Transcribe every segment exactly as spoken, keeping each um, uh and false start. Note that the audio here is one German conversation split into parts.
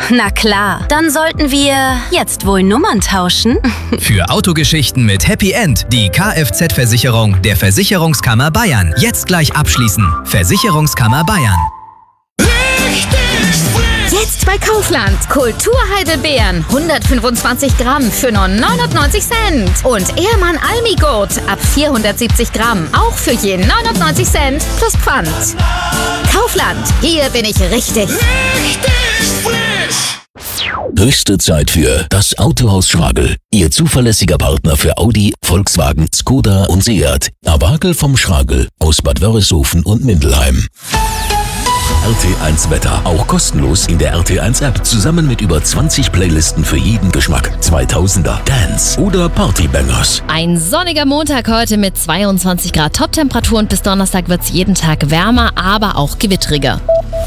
Na klar, dann sollten wir jetzt wohl Nummern tauschen. Für Autogeschichten mit Happy End die Kfz-Versicherung der Versicherungskammer Bayern. Jetzt gleich abschließen. Versicherungskammer Bayern. Jetzt bei Kaufland. Kulturheidelbeeren. hundertfünfundzwanzig Gramm für nur neunundneunzig Cent. Und Ehrmann Almigurt ab vierhundertsiebzig Gramm. Auch für je neunundneunzig Cent plus Pfand. Kaufland. Hier bin ich richtig. Richtig frisch. Höchste Zeit für das Autohaus Schragel. Ihr zuverlässiger Partner für Audi, Volkswagen, Skoda und Seat. Abakel vom Schragel aus Bad Wörishofen und Mindelheim. R T eins Wetter, auch kostenlos in der R T eins App, zusammen mit über zwanzig Playlisten für jeden Geschmack. zweitausender, Dance oder Partybangers. Ein sonniger Montag heute mit zweiundzwanzig Grad Toptemperatur und bis Donnerstag wird es jeden Tag wärmer, aber auch gewittriger.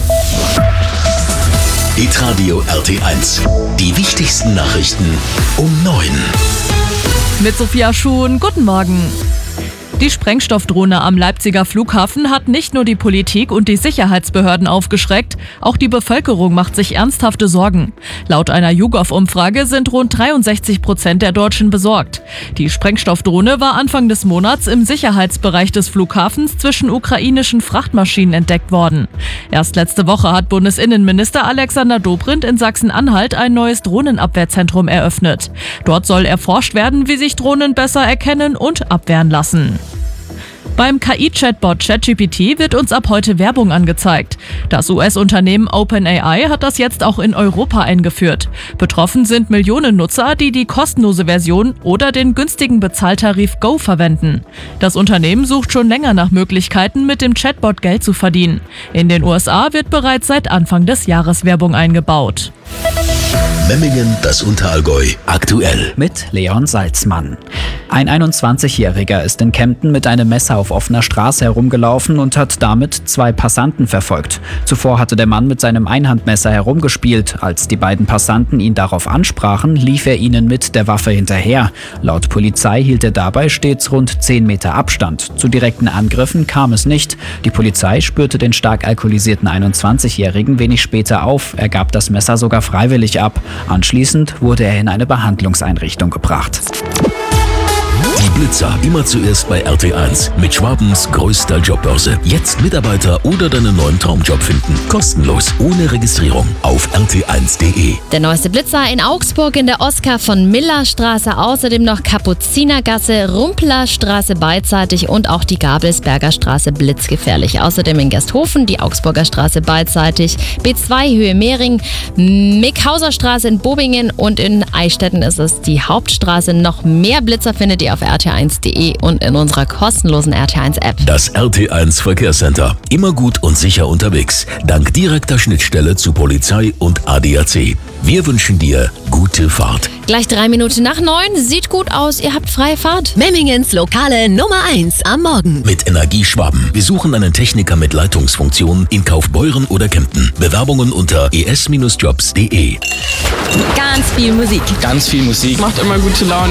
Hitradio R T eins. Die wichtigsten Nachrichten um neun. Mit Sophia Schuhn, guten Morgen. Die Sprengstoffdrohne am Leipziger Flughafen hat nicht nur die Politik und die Sicherheitsbehörden aufgeschreckt, auch die Bevölkerung macht sich ernsthafte Sorgen. Laut einer YouGov-Umfrage sind rund dreiundsechzig Prozent der Deutschen besorgt. Die Sprengstoffdrohne war Anfang des Monats im Sicherheitsbereich des Flughafens zwischen ukrainischen Frachtmaschinen entdeckt worden. Erst letzte Woche hat Bundesinnenminister Alexander Dobrindt in Sachsen-Anhalt ein neues Drohnenabwehrzentrum eröffnet. Dort soll erforscht werden, wie sich Drohnen besser erkennen und abwehren lassen. Beim K I-Chatbot ChatGPT wird uns ab heute Werbung angezeigt. Das U S-Unternehmen OpenAI hat das jetzt auch in Europa eingeführt. Betroffen sind Millionen Nutzer, die die kostenlose Version oder den günstigen Bezahltarif Go verwenden. Das Unternehmen sucht schon länger nach Möglichkeiten, mit dem Chatbot Geld zu verdienen. In den U S A wird bereits seit Anfang des Jahres Werbung eingebaut. Memmingen, das Unterallgäu, aktuell. Mit Leon Salzmann. Ein einundzwanzigjähriger ist in Kempten mit einem Messer auf offener Straße herumgelaufen und hat damit zwei Passanten verfolgt. Zuvor hatte der Mann mit seinem Einhandmesser herumgespielt. Als die beiden Passanten ihn darauf ansprachen, lief er ihnen mit der Waffe hinterher. Laut Polizei hielt er dabei stets rund zehn Meter Abstand. Zu direkten Angriffen kam es nicht. Die Polizei spürte den stark alkoholisierten einundzwanzigjährigen wenig später auf. Er gab das Messer sogar freiwillig ab. Anschließend wurde er in eine Behandlungseinrichtung gebracht. Die Blitzer, immer zuerst bei R T eins. Mit Schwabens größter Jobbörse. Jetzt Mitarbeiter oder deinen neuen Traumjob finden. Kostenlos, ohne Registrierung. Auf r t eins punkt d e. Der neueste Blitzer in Augsburg in der Oskar von Miller Straße, außerdem noch Kapuzinergasse, Rumplerstraße beidseitig und auch die Gabelsberger Straße blitzgefährlich. Außerdem in Gersthofen die Augsburger Straße beidseitig, B zwei Höhe Mehring, Mickhauser Straße in Bobingen und in Eichstätten ist es die Hauptstraße. Noch mehr Blitzer findet ihr auf r t eins punkt d e und in unserer kostenlosen R T eins App. Das R T eins Verkehrscenter. Immer gut und sicher unterwegs. Dank direkter Schnittstelle zu Polizei und A D A C. Wir wünschen dir gute Fahrt. Gleich drei Minuten nach neun. Sieht gut aus. Ihr habt freie Fahrt. Memmingens lokale Nummer eins am Morgen. Mit Energie Schwaben. Wir suchen einen Techniker mit Leitungsfunktion in Kaufbeuren oder Kempten. Bewerbungen unter e s Bindestrich jobs punkt d e. Ganz viel Musik. Ganz viel Musik. Macht immer gute Laune.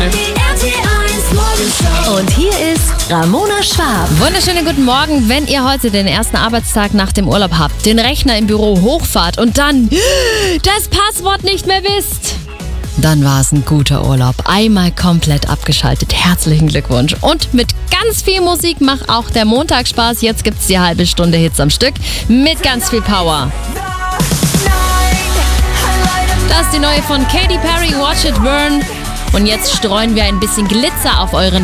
Und hier ist Ramona Schwab. Wunderschönen guten Morgen, wenn ihr heute den ersten Arbeitstag nach dem Urlaub habt, den Rechner im Büro hochfahrt und dann das Passwort nicht mehr wisst. Dann war es ein guter Urlaub. Einmal komplett abgeschaltet. Herzlichen Glückwunsch. Und mit ganz viel Musik macht auch der Montag Spaß. Jetzt gibt es die halbe Stunde Hits am Stück mit ganz viel Power. Das ist die neue von Katy Perry, Watch It Burn. Und jetzt streuen wir ein bisschen Glitzer auf euren